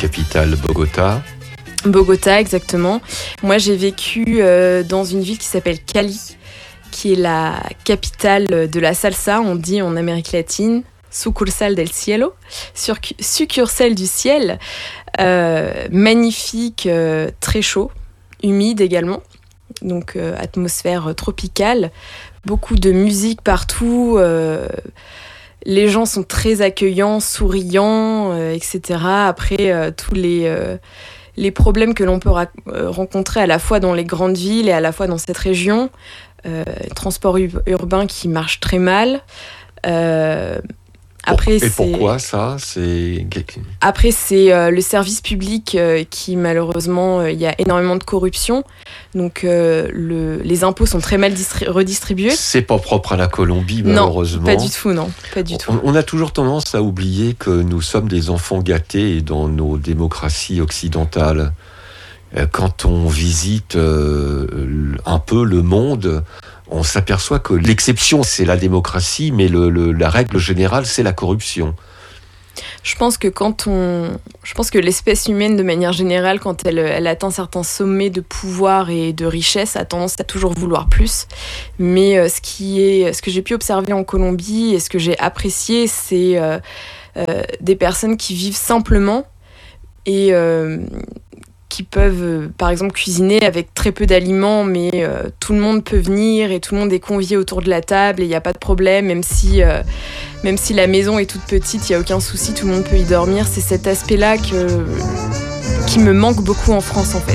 capitale Bogota. Bogota, exactement. Moi, j'ai vécu dans une ville qui s'appelle Cali, qui est la capitale de la salsa, on dit en Amérique latine, sucursal del cielo, succursale du ciel, magnifique, très chaud, humide également, donc atmosphère tropicale, beaucoup de musique partout, les gens sont très accueillants, souriants, etc. Après, tous les problèmes que l'on peut rencontrer à la fois dans les grandes villes et à la fois dans cette région, transport urbain qui marche très mal. Après, pourquoi ça ? Après, c'est le service public qui, malheureusement, il y a énormément de corruption. Donc, les impôts sont très mal redistribués. C'est pas propre à la Colombie, malheureusement. Non, pas du tout, non. Pas du tout. On a toujours tendance à oublier que nous sommes des enfants gâtés dans nos démocraties occidentales. Quand on visite un peu le monde, on s'aperçoit que l'exception, c'est la démocratie, mais la règle générale, c'est la corruption. Je pense que l'espèce humaine, de manière générale, quand elle atteint certains sommets de pouvoir et de richesse, a tendance à toujours vouloir plus. Mais ce que j'ai pu observer en Colombie et ce que j'ai apprécié, c'est des personnes qui vivent simplement et qui peuvent, par exemple, cuisiner avec très peu d'aliments, mais tout le monde peut venir et tout le monde est convié autour de la table et il n'y a pas de problème, même si la maison est toute petite, il n'y a aucun souci, tout le monde peut y dormir. C'est cet aspect-là qui me manque beaucoup en France, en fait.